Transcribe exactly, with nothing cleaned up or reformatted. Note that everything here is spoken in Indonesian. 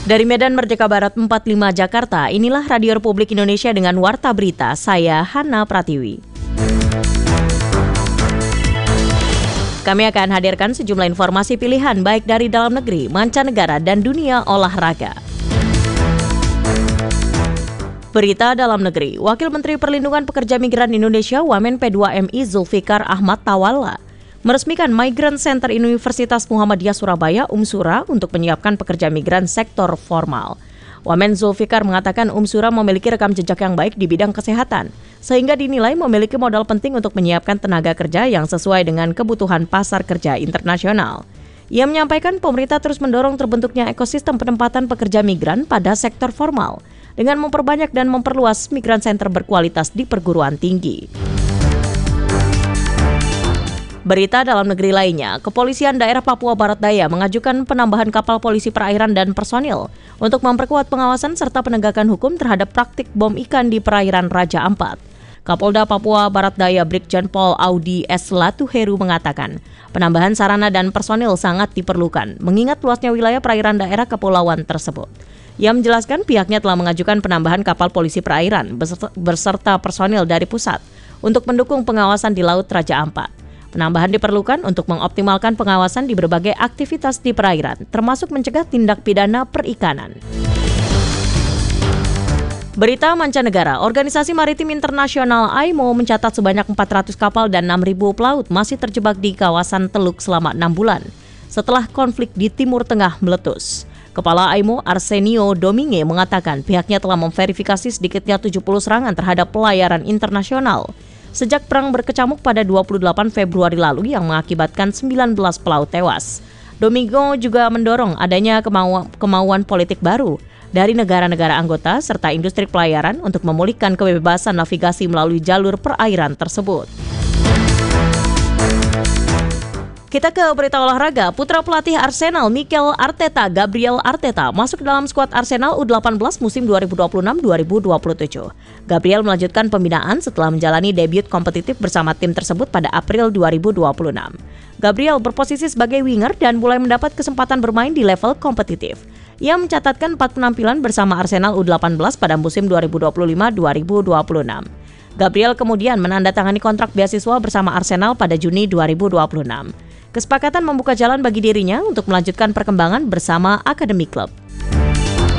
Dari Medan Merdeka Barat empat puluh lima Jakarta, inilah Radio Republik Indonesia dengan Warta Berita, saya Hana Pratiwi. Kami akan hadirkan sejumlah informasi pilihan baik dari dalam negeri, mancanegara, dan dunia olahraga. Berita dalam negeri, Wakil Menteri Perlindungan Pekerja Migran Indonesia Wamen P dua M I Zulfikar Ahmad Tawalla meresmikan Migrant Center Universitas Muhammadiyah Surabaya Umsura untuk menyiapkan pekerja migran sektor formal. Wamen Zulfikar mengatakan Umsura memiliki rekam jejak yang baik di bidang kesehatan, sehingga dinilai memiliki modal penting untuk menyiapkan tenaga kerja yang sesuai dengan kebutuhan pasar kerja internasional. Ia menyampaikan pemerintah terus mendorong terbentuknya ekosistem penempatan pekerja migran pada sektor formal, dengan memperbanyak dan memperluas Migrant Center berkualitas di perguruan tinggi. Berita dalam negeri lainnya, Kepolisian Daerah Papua Barat Daya mengajukan penambahan kapal polisi perairan dan personil untuk memperkuat pengawasan serta penegakan hukum terhadap praktik bom ikan di perairan Raja Ampat. Kapolda Papua Barat Daya Brigjen Pol Audi S. Latuheru mengatakan, penambahan sarana dan personil sangat diperlukan, mengingat luasnya wilayah perairan daerah kepulauan tersebut. Ia menjelaskan pihaknya telah mengajukan penambahan kapal polisi perairan beserta personil dari pusat untuk mendukung pengawasan di Laut Raja Ampat. Penambahan diperlukan untuk mengoptimalkan pengawasan di berbagai aktivitas di perairan, termasuk mencegah tindak pidana perikanan. Berita mancanegara, Organisasi Maritim Internasional I M O mencatat sebanyak empat ratus kapal dan enam ribu pelaut masih terjebak di kawasan Teluk selama enam bulan, setelah konflik di Timur Tengah meletus. Kepala I M O Arsenio Domingue mengatakan pihaknya telah memverifikasi sedikitnya tujuh puluh serangan terhadap pelayaran internasional sejak perang berkecamuk pada dua puluh delapan Februari lalu yang mengakibatkan sembilan belas pelaut tewas. Domingo juga mendorong adanya kemauan, kemauan politik baru dari negara-negara anggota serta industri pelayaran untuk memulihkan kebebasan navigasi melalui jalur perairan tersebut. Kita ke berita olahraga. Putra pelatih Arsenal Mikel Arteta, Gabriel Arteta, masuk dalam skuad Arsenal U delapan belas musim dua ribu dua puluh enam dua ribu dua puluh tujuh. Gabriel melanjutkan pembinaan setelah menjalani debut kompetitif bersama tim tersebut pada April dua ribu dua puluh enam. Gabriel berposisi sebagai winger dan mulai mendapat kesempatan bermain di level kompetitif. Ia mencatatkan empat penampilan bersama Arsenal U delapan belas pada musim dua ribu dua puluh lima dua ribu dua puluh enam. Gabriel kemudian menandatangani kontrak beasiswa bersama Arsenal pada Juni dua ribu dua puluh enam. Kesepakatan membuka jalan bagi dirinya untuk melanjutkan perkembangan bersama akademi klub.